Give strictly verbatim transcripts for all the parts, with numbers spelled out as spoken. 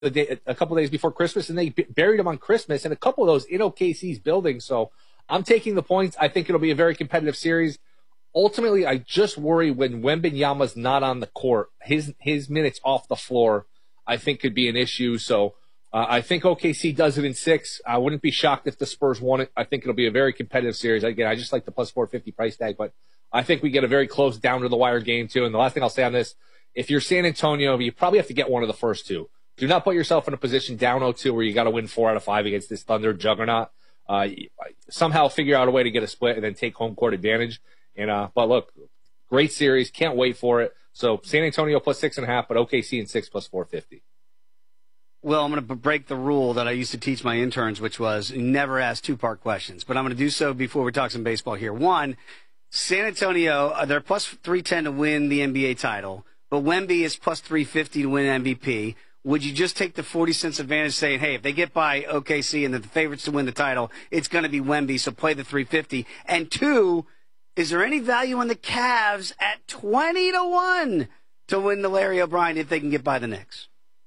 the day, a couple days before Christmas, and they b- buried him on Christmas, and a couple of those in O K C's building. So I'm taking the points. I think it'll be a very competitive series. Ultimately, I just worry when Wembanyama's not on the court, his his minutes off the floor, I think could be an issue. So uh, I think O K C does it in six. I wouldn't be shocked if the Spurs won it. I think it'll be a very competitive series. Again, I just like the plus four fifty price tag, but I think we get a very close down to the wire game too. And the last thing I'll say on this, if you're San Antonio, you probably have to get one of the first two. Do not put yourself in a position down oh two where you got to win four out of five against this Thunder juggernaut. Uh, somehow figure out a way to get a split and then take home court advantage. And uh, but look, great series. Can't wait for it. So San Antonio plus six and a half, but O K C in six plus four fifty. Well, I'm going to break the rule that I used to teach my interns, which was never ask two-part questions. But I'm going to do so before we talk some baseball here. One, San Antonio, uh, they're plus three ten to win the N B A title, but Wemby is plus three fifty to win M V P. Would you just take the forty cents advantage saying, hey, if they get by O K C and they're the favorites to win the title, it's going to be Wemby, so play the three fifty? And two, is there any value on the Cavs at twenty to one to win the Larry O'Brien if they can get by the Knicks?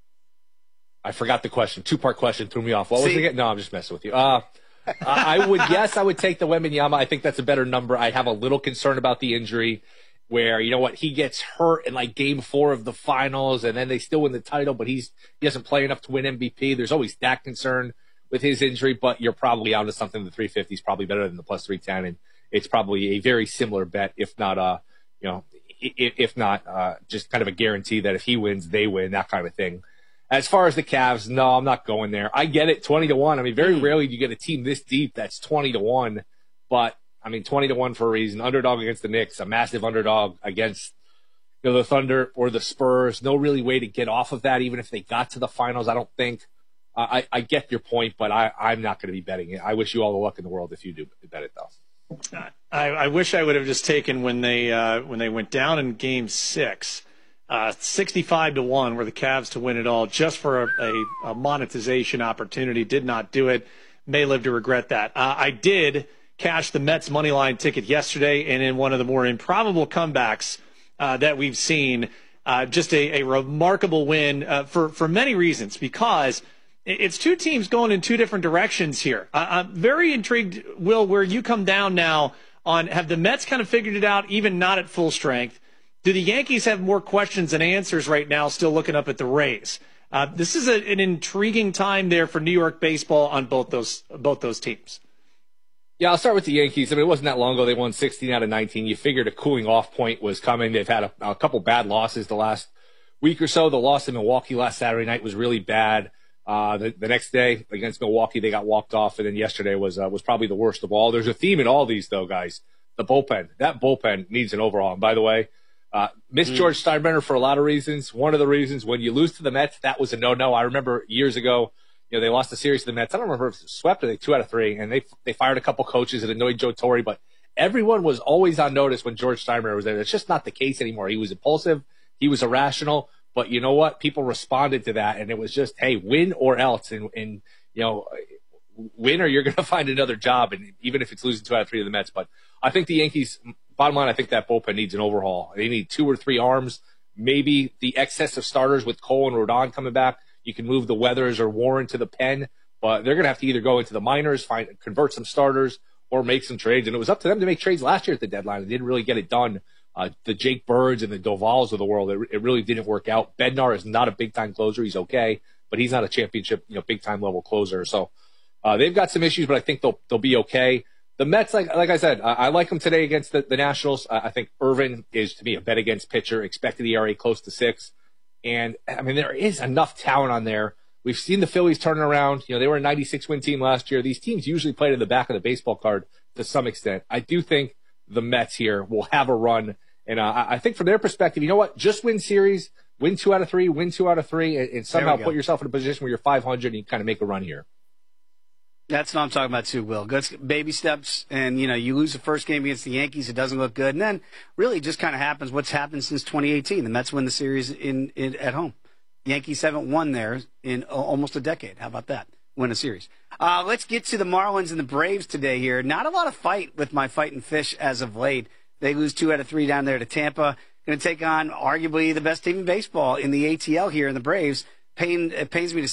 I forgot the question. Two-part question threw me off. What See? was it again? No, I'm just messing with you. Uh, I would guess I would take the Wembanyama. I think that's a better number. I have a little concern about the injury where, you know what, he gets hurt in like game four of the finals and then they still win the title, but he's he doesn't play enough to win M V P. There's always that concern with his injury, but you're probably onto something. The three fifty is probably better than the plus three ten, and it's probably a very similar bet, if not, uh, you know, if, if not uh, just kind of a guarantee that if he wins, they win, that kind of thing. As far as the Cavs, no, I'm not going there. I get it, twenty to one. I mean, very rarely do you get a team this deep that's twenty to one. But, I mean, twenty to one for a reason. Underdog against the Knicks, a massive underdog against, you know, the Thunder or the Spurs. No really way to get off of that, even if they got to the finals, I don't think. Uh, I, I get your point, but I, I'm not going to be betting it. I wish you all the luck in the world if you do bet it, though. I, I wish I would have just taken when they uh, when they went down in Game Six. Uh, sixty-five to one were the Cavs to win it all just for a, a, a monetization opportunity. Did not do it. May live to regret that. Uh, I did cash the Mets money line ticket yesterday, and in one of the more improbable comebacks uh, that we've seen, uh, just a, a remarkable win uh, for, for many reasons, because it's two teams going in two different directions here. Uh, I'm very intrigued, Will, where you come down now on have the Mets kind of figured it out, even not at full strength? Do the Yankees have more questions than answers right now, still looking up at the Rays? Uh, this is a, an intriguing time there for New York baseball on both those both those teams. Yeah, I'll start with the Yankees. I mean, it wasn't that long ago. They won sixteen out of nineteen. You figured a cooling off point was coming. They've had a, a couple bad losses the last week or so. The loss in Milwaukee last Saturday night was really bad. Uh, the, the next day against Milwaukee, they got walked off. And then yesterday was uh, was probably the worst of all. There's a theme in all these, though, guys. The bullpen. That bullpen needs an overhaul. And by the way, Uh, miss mm. George Steinbrenner for a lot of reasons. One of the reasons, when you lose to the Mets, that was a no-no. I remember years ago, you know, they lost the series to the Mets. I don't remember if it was swept or they two out of three, and they they fired a couple coaches that annoyed Joe Torre, but everyone was always on notice when George Steinbrenner was there. It's just not the case anymore. He was impulsive. He was irrational. But you know what? People responded to that, and it was just, hey, win or else. And, and you know, win or you're going to find another job, and even if it's losing two out of three to the Mets. But I think the Yankees – bottom line, I think that bullpen needs an overhaul. They need two or three arms, maybe the excess of starters with Cole and Rodon coming back. You can move the Weathers or Warren to the pen, but they're going to have to either go into the minors, find convert some starters, or make some trades. And it was up to them to make trades last year at the deadline. They didn't really get it done. Uh, the Jake Birds and the Dovals of the world, it, it really didn't work out. Bednar is not a big-time closer. He's okay, but he's not a championship, you know, big-time level closer. So uh, they've got some issues, but I think they'll they'll be okay. The Mets, like like I said, I, I like them today against the, the Nationals. I, I think Irvin is, to me, a bet against pitcher. Expected E R A close to six. And, I mean, there is enough talent on there. We've seen the Phillies turn around. You know, they were a ninety-six win team last year. These teams usually play to the back of the baseball card to some extent. I do think the Mets here will have a run. And uh, I think from their perspective, you know what? Just win series, win two out of three, win two out of three, and, and somehow put yourself in a position where you're five hundred and you kind of make a run here. That's what I'm talking about too, Will. Good baby steps, and you know, you lose the first game against the Yankees, it doesn't look good, and then really just kind of happens what's happened since twenty eighteen. The Mets win the series in, in at home. Yankees haven't won there in almost a decade. How about that? Win a series. Uh, let's get to the Marlins and the Braves today here. Not a lot of fight with my fighting fish as of late. They lose two out of three down there to Tampa. Going to take on arguably the best team in baseball in the A T L here in the Braves. pain, it pains me to